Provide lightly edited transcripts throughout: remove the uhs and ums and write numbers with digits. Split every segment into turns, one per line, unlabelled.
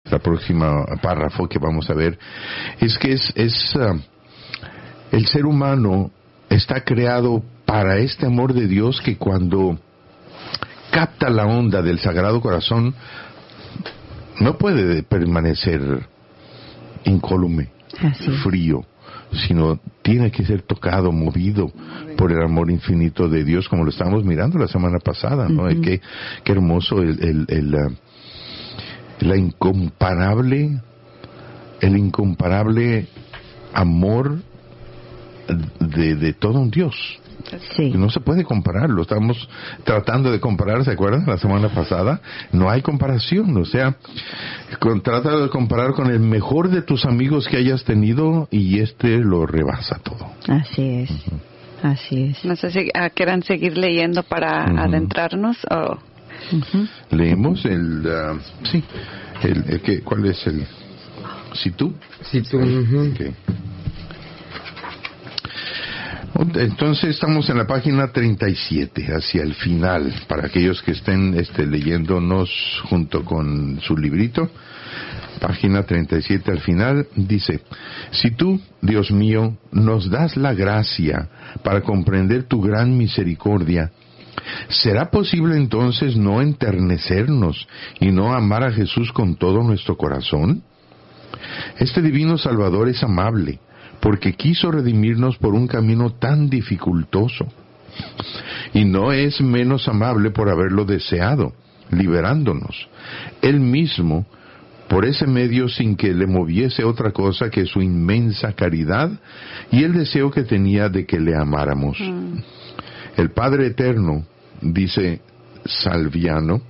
la próxima párrafo que vamos a ver, es que el ser humano está creado para este amor de Dios que cuando capta la onda del Sagrado Corazón no puede permanecer incólume, frío, sino tiene que ser tocado, movido por el amor infinito de Dios, como lo estábamos mirando la semana pasada, ¿no? Uh-huh. Qué hermoso el incomparable amor de todo un Dios. Sí. No se puede comparar, lo estamos tratando de comparar, ¿se acuerdan? La semana pasada, no hay comparación, o sea, trata de comparar con el mejor de tus amigos que hayas tenido y lo rebasa todo.
Así es, uh-huh. Así es.
No sé si quieran seguir leyendo para uh-huh. adentrarnos o...
Uh-huh. Leemos ¿cuál es el? ¿Si tú?
Si tú. Uh-huh.
Okay. Entonces estamos en la página 37, hacia el final, para aquellos que estén leyéndonos junto con su librito. Página 37 al final dice: si tú, Dios mío, nos das la gracia para comprender tu gran misericordia, ¿será posible entonces no enternecernos y no amar a Jesús con todo nuestro corazón? Este divino Salvador es amable, porque quiso redimirnos por un camino tan dificultoso. Y no es menos amable por haberlo deseado, liberándonos. Él mismo, por ese medio, sin que le moviese otra cosa que su inmensa caridad y el deseo que tenía de que le amáramos. El Padre Eterno, dice Salviano,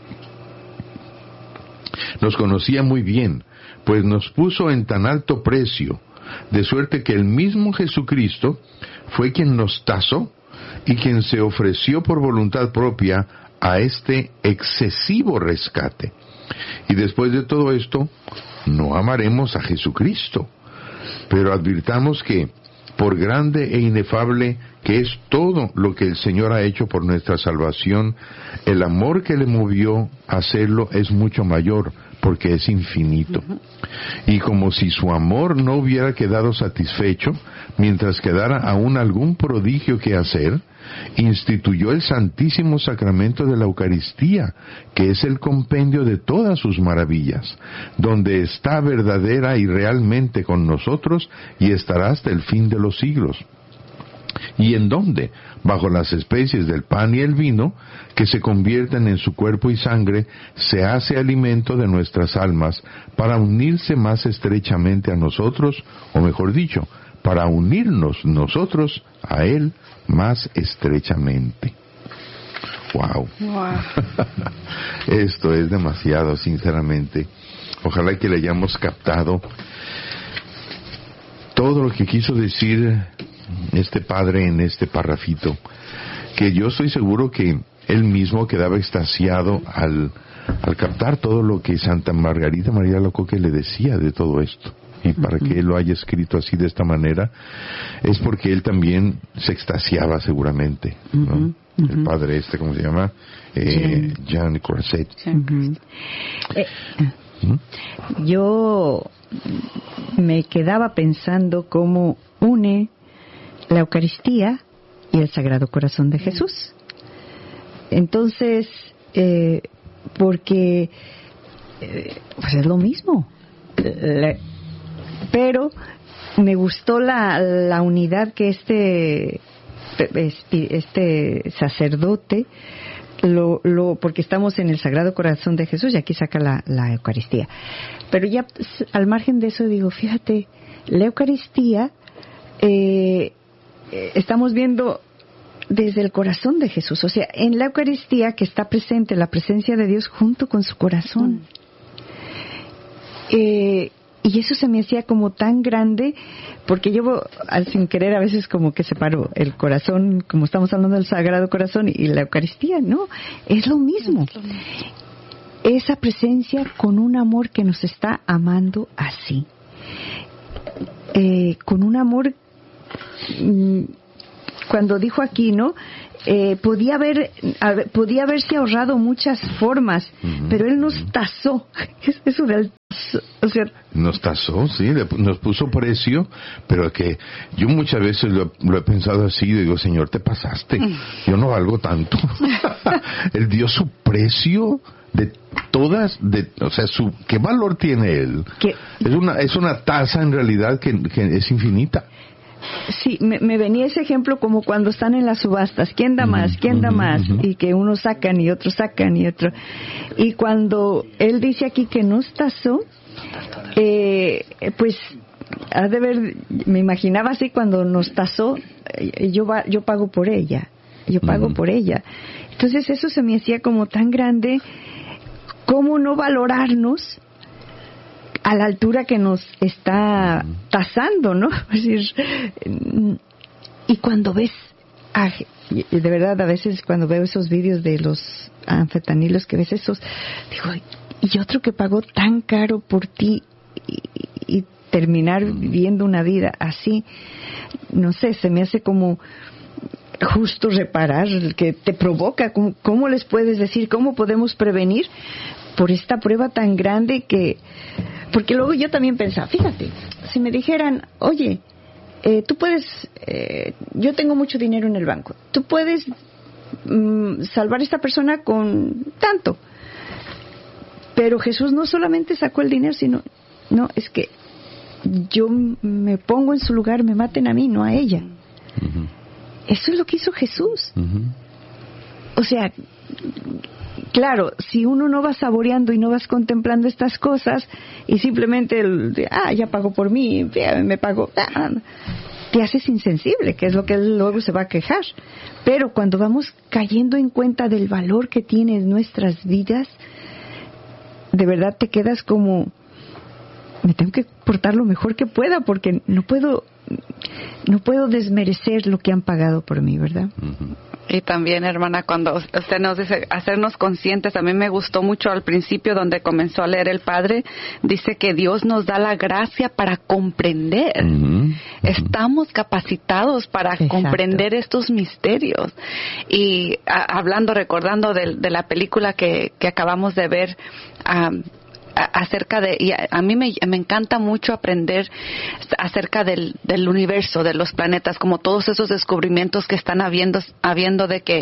nos conocía muy bien, pues nos puso en tan alto precio, de suerte que el mismo Jesucristo fue quien nos tasó y quien se ofreció por voluntad propia a este excesivo rescate. Y después de todo esto, no amaremos a Jesucristo, pero advirtamos que, por grande e inefable que es todo lo que el Señor ha hecho por nuestra salvación, el amor que le movió a hacerlo es mucho mayor, porque es infinito. Y como si su amor no hubiera quedado satisfecho, mientras quedara aún algún prodigio que hacer, instituyó el Santísimo Sacramento de la Eucaristía, que es el compendio de todas sus maravillas, donde está verdadera y realmente con nosotros y estará hasta el fin de los siglos. Y en donde, bajo las especies del pan y el vino, que se convierten en su cuerpo y sangre, se hace alimento de nuestras almas para unirse más estrechamente a nosotros, o mejor dicho, para unirnos nosotros a Él más estrechamente. ¡Wow! Esto es demasiado, sinceramente. Ojalá que le hayamos captado todo lo que quiso decir este padre en este parrafito, que yo estoy seguro que él mismo quedaba extasiado al captar todo lo que Santa Margarita María Alacoque le decía de todo esto. Y para que él lo haya escrito así de esta manera, es porque él también se extasiaba seguramente, ¿no? El padre ¿cómo se llama? Jean Croisset.
Yo me quedaba pensando cómo une la Eucaristía y el Sagrado Corazón de Jesús. Entonces, porque pues es lo mismo. Pero me gustó la unidad que este sacerdote porque estamos en el Sagrado Corazón de Jesús y aquí saca la Eucaristía. Pero ya al margen de eso digo, fíjate, la Eucaristía estamos viendo desde el corazón de Jesús, o sea, en la Eucaristía que está presente la presencia de Dios junto con su corazón. Y eso se me hacía como tan grande, porque yo sin querer a veces como que separo el corazón, como estamos hablando del Sagrado Corazón, y la Eucaristía. No, es lo mismo. Esa presencia con un amor que nos está amando así. Con un amor, cuando dijo aquí, ¿no? Podía haberse ahorrado muchas formas, pero Él nos tasó. Eso del o sea...
Nos tasó, sí, nos puso precio, pero que yo muchas veces lo he pensado así, digo, Señor, te pasaste, yo no valgo tanto. Él dio su precio de todas, o sea, ¿qué valor tiene Él? Es una tasa en realidad que es infinita.
Sí, me venía ese ejemplo como cuando están en las subastas, ¿quién da más? ¿Quién da más? Y que unos sacan y otros sacan y otro. Y cuando él dice aquí que nos tasó, pues ha de ver, me imaginaba así cuando nos tasó, yo pago por ella, por ella. Entonces eso se me hacía como tan grande, ¿cómo no valorarnos a la altura que nos está tasando, ¿no? Es decir, y cuando ves, de verdad, a veces cuando veo esos vídeos de los anfetanilos, que ves esos, digo, y otro que pagó tan caro por ti y terminar viviendo una vida así, no sé, se me hace como justo reparar, que te provoca, ¿cómo les puedes decir, cómo podemos prevenir por esta prueba tan grande que... Porque luego yo también pensaba, fíjate, si me dijeran, oye, tú puedes, yo tengo mucho dinero en el banco, tú puedes salvar a esta persona con tanto. Pero Jesús no solamente sacó el dinero, sino, no, es que yo me pongo en su lugar, me maten a mí, no a ella. Uh-huh. Eso es lo que hizo Jesús. Uh-huh. O sea, claro, si uno no va saboreando y no vas contemplando estas cosas y simplemente, ya pagó por mí, me pagó, te haces insensible, que es lo que él luego se va a quejar. Pero cuando vamos cayendo en cuenta del valor que tienen nuestras vidas, de verdad te quedas como, me tengo que portar lo mejor que pueda porque no puedo desmerecer lo que han pagado por mí, ¿verdad?
Uh-huh. Y también, hermana, cuando usted nos dice hacernos conscientes, a mí me gustó mucho al principio donde comenzó a leer el Padre, dice que Dios nos da la gracia para comprender. Uh-huh. Estamos capacitados para comprender estos misterios. Y recordando de la película que acabamos de ver, acerca de, y a mí me encanta mucho aprender acerca del universo, de los planetas, como todos esos descubrimientos que están habiendo de que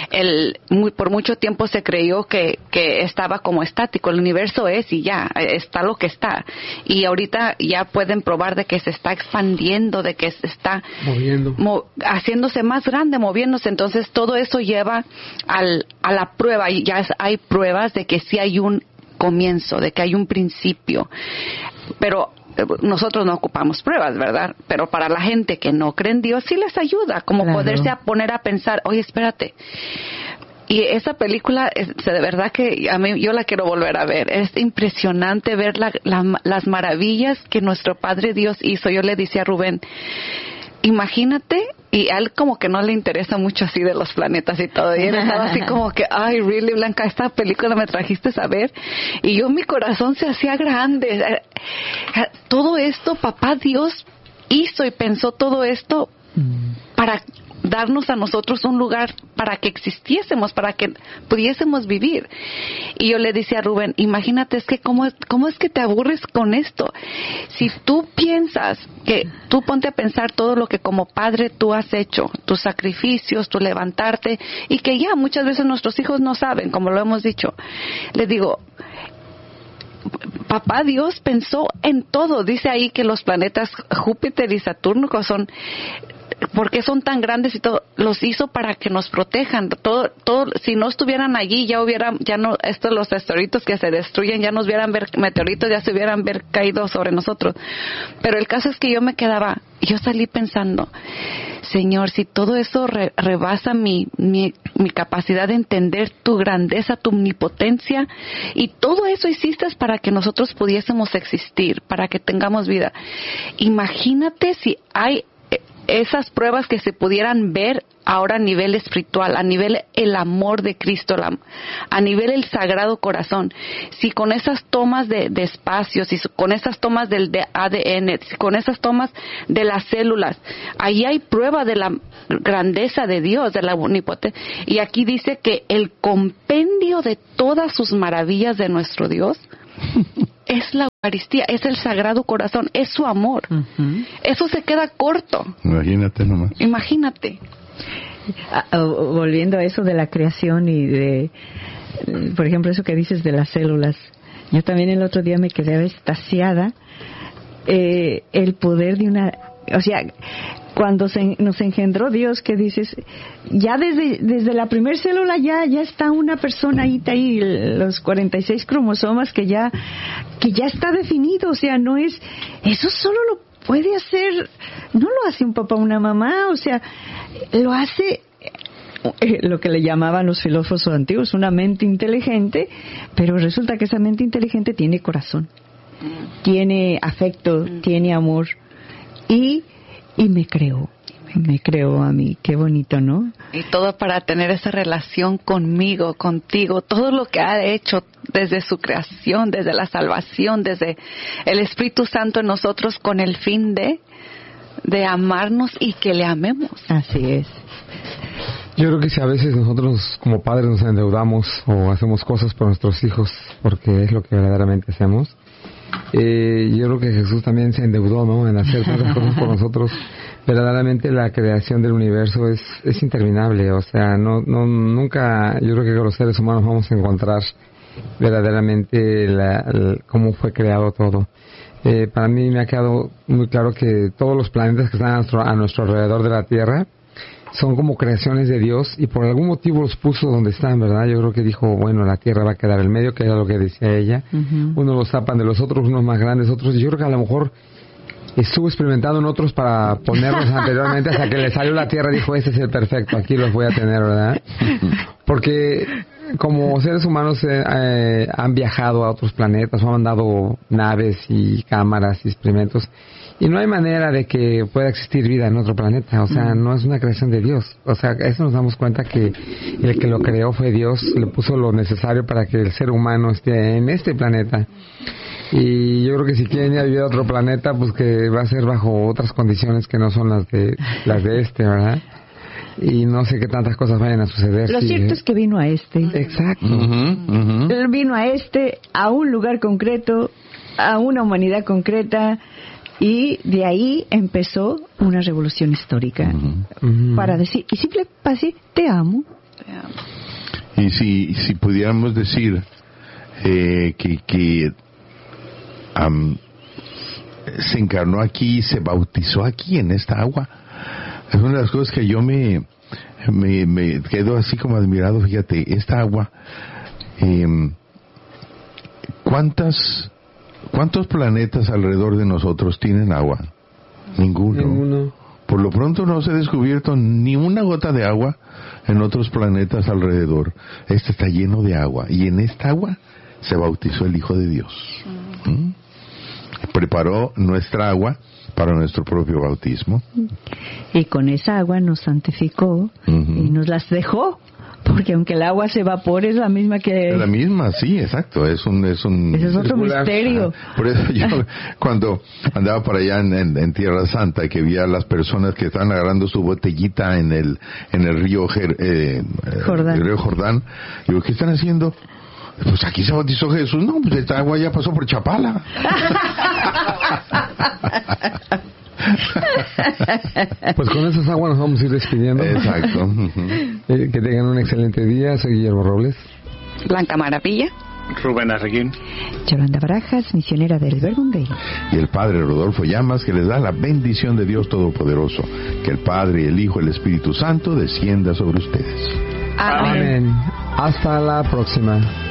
por mucho tiempo se creyó que estaba como estático, el universo es y ya, está lo que está, y ahorita ya pueden probar de que se está expandiendo, de que se está haciéndose más grande, moviéndose. Entonces todo eso lleva a la prueba, y ya hay pruebas de que sí hay un comienzo, de que hay un principio, pero nosotros no ocupamos pruebas, ¿verdad? Pero para la gente que no cree en Dios sí les ayuda, como poderse poner a pensar, oye, espérate. Y esa película, de verdad que a mí, yo la quiero volver a ver. Es impresionante ver las maravillas que nuestro Padre Dios hizo. Yo le decía a Rubén, imagínate, y a él como que no le interesa mucho así de los planetas y todo, y él estaba así como que, ay, really, Blanca, esta película me trajiste a ver, y mi corazón se hacía grande. Todo esto, papá Dios hizo y pensó todo esto para darnos a nosotros un lugar para que existiésemos, para que pudiésemos vivir. Y yo le decía a Rubén, imagínate, es que ¿cómo es que te aburres con esto? Si tú piensas tú ponte a pensar todo lo que como padre tú has hecho, tus sacrificios, tu levantarte, y que ya muchas veces nuestros hijos no saben, como lo hemos dicho. Le digo, papá Dios pensó en todo. Dice ahí que los planetas Júpiter y Saturno porque son tan grandes y todo, los hizo para que nos protejan. Todo, si no estuvieran allí, los asteroides que se destruyen, ya nos hubieran meteoritos, ya se hubieran caído sobre nosotros. Pero el caso es que yo salí pensando, Señor, si todo eso rebasa mi capacidad de entender tu grandeza, tu omnipotencia, y todo eso hiciste para que nosotros pudiésemos existir, para que tengamos vida. Imagínate si hay esas pruebas que se pudieran ver ahora a nivel espiritual, a nivel el amor de Cristo, a nivel el Sagrado Corazón. Si con esas tomas de espacios, si con esas tomas del ADN, si con esas tomas de las células, ahí hay prueba de la grandeza de Dios, de la omnipotencia. Y aquí dice que el compendio de todas sus maravillas de nuestro Dios es la Eucaristía, es el Sagrado Corazón, es su amor. Eso se queda corto.
Imagínate nomás.
Imagínate.
Volviendo a eso de la creación y de, por ejemplo, eso que dices de las células. Yo también el otro día me quedé extasiada, el poder de una, o sea, cuando nos engendró Dios, que dices, ya desde la primer célula ya está una persona ahí, los 46 cromosomas que ya está definido, o sea, no es, eso solo lo puede hacer, no lo hace un papá o una mamá, o sea, lo hace lo que le llamaban los filósofos antiguos, una mente inteligente, pero resulta que esa mente inteligente tiene corazón, tiene afecto, tiene amor, y me creó a mí, qué bonito, ¿no?
Y todo para tener esa relación conmigo, contigo, todo lo que ha hecho desde su creación, desde la salvación, desde el Espíritu Santo en nosotros, con el fin de amarnos y que le amemos.
Así es.
Yo creo que si a veces nosotros como padres nos endeudamos o hacemos cosas por nuestros hijos, porque es lo que verdaderamente hacemos, yo creo que Jesús también se endeudó, ¿no?, en hacer tantas cosas por nosotros. Verdaderamente la creación del universo es interminable, o sea, nunca, yo creo que con los seres humanos vamos a encontrar verdaderamente cómo fue creado todo. Para mí me ha quedado muy claro que todos los planetas que están a nuestro alrededor de la Tierra son como creaciones de Dios, y por algún motivo los puso donde están, ¿verdad? Yo creo que dijo, bueno, la Tierra va a quedar en medio, que era lo que decía ella. Unos los tapan de los otros, unos más grandes, otros. Y yo creo que a lo mejor estuvo experimentando en otros para ponerlos anteriormente, hasta que le salió la Tierra y dijo, este es el perfecto, aquí los voy a tener, ¿verdad? Porque como seres humanos han viajado a otros planetas, o han mandado naves y cámaras y experimentos, y no hay manera de que pueda existir vida en otro planeta, o sea, no es una creación de Dios. O sea, eso nos damos cuenta que el que lo creó fue Dios, le puso lo necesario para que el ser humano esté en este planeta. Y yo creo que si quieren ir a vivir a otro planeta, pues que va a ser bajo otras condiciones que no son las de este, ¿verdad? Y no sé qué tantas cosas vayan a suceder.
Lo cierto es que vino a este.
Exacto.
Él vino a un lugar concreto, a una humanidad concreta, y de ahí empezó una revolución histórica para decir, y simple así, te amo.
Y si pudiéramos decir que se encarnó aquí, se bautizó aquí en esta agua, es una de las cosas que yo me quedo así como admirado. Fíjate, esta agua, ¿cuántos planetas alrededor de nosotros tienen agua? Ninguno. Por lo pronto no se ha descubierto ni una gota de agua en otros planetas alrededor. Este está lleno de agua, y en esta agua se bautizó el Hijo de Dios. Preparó nuestra agua para nuestro propio bautismo.
Y con esa agua nos santificó y nos las dejó. Porque aunque el agua se evapore, es la misma que...
Es la misma, sí, exacto. Ese es otro
misterio.
Por eso yo, cuando andaba por allá en Tierra Santa, que vi a las personas que estaban agarrando su botellita en el río
Jordán.
El río Jordán, digo, ¿qué están haciendo? Pues aquí se bautizó Jesús. No, pues esta agua ya pasó por Chapala.
Pues con esas aguas nos vamos a ir despidiendo.
Exacto.
Que tengan un excelente día. Soy Guillermo Robles.
Blanca Maravilla.
Rubén Arreguín.
Yolanda Barajas, misionera del Verbum.
Y el Padre Rodolfo Llamas, que les da la bendición de Dios Todopoderoso. Que el Padre, el Hijo y el Espíritu Santo descienda sobre ustedes.
Amén.
Amén. Hasta la próxima.